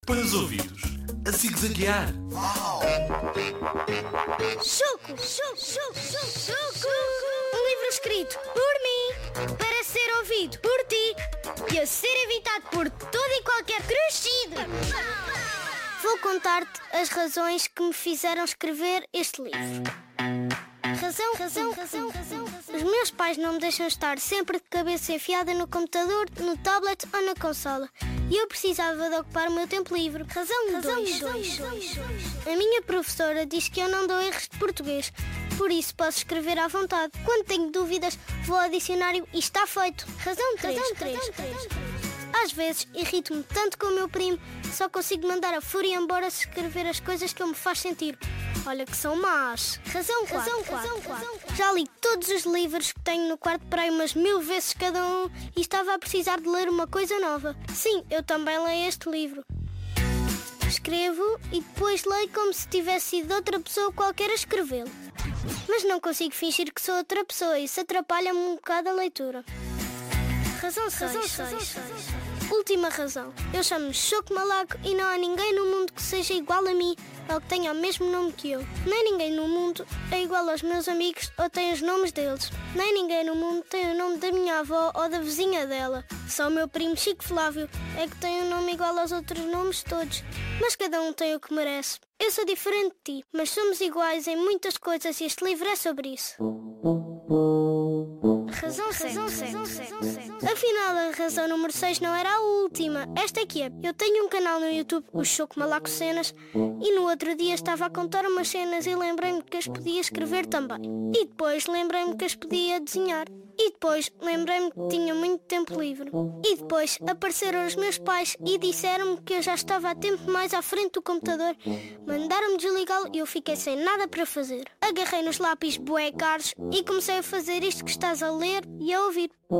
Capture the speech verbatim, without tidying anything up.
para os ouvidos, a zigue-zaguear. Choco, choco, choco, choco, choco. Um livro escrito por mim, para ser ouvido por ti e a ser evitado por todo e qualquer crescido. Vou contar-te as razões que me fizeram escrever este livro. Razão, razão, razão, razão, razão. Os meus pais não me deixam estar sempre de cabeça enfiada no computador, no tablet ou na consola. E eu precisava de ocupar o meu tempo livre. Razão dois. A minha professora diz que eu não dou erros de português, por isso posso escrever à vontade. Quando tenho dúvidas, vou ao dicionário e está feito. Razão três. Às vezes irrito-me tanto com o meu primo que só consigo mandar a fúria embora se escrever as coisas que ele me faz sentir. Olha que são más. Razão quatro. Já li todos os livros que tenho no quarto para aí umas mil vezes cada um e estava a precisar de ler uma coisa nova. Sim, eu também leio este livro. Escrevo e depois leio como se tivesse sido outra pessoa qualquer a escrevê-lo. Mas não consigo fingir que sou outra pessoa e isso atrapalha-me um bocado a leitura. Razão seis. Última razão. Eu chamo-me Choco Malaco e não há ninguém no mundo que seja igual a mim ou que tenha o mesmo nome que eu. Nem ninguém no mundo é igual aos meus amigos ou tem os nomes deles. Nem ninguém no mundo tem o nome da minha avó ou da vizinha dela. Só o meu primo Chico Flávio é que tem um nome igual aos outros nomes todos. Mas cada um tem o que merece. Eu sou diferente de ti, mas somos iguais em muitas coisas e este livro é sobre isso. Razão sete. Afinal, a razão número seis não era a última. Esta é que é. Eu tenho um canal no YouTube, o Choco Malaco Cenas, e no outro dia estava a contar umas cenas e lembrei-me que as podia escrever também. E depois lembrei-me que as podia desenhar. E depois lembrei-me que tinha muito tempo livre. E depois apareceram os meus pais e disseram-me que eu já estava há tempo mais à frente do computador. Mandaram-me desligá-lo e eu fiquei sem nada para fazer. Agarrei nos lápis bué caros e comecei a fazer isto que estás a ler e a ouvir.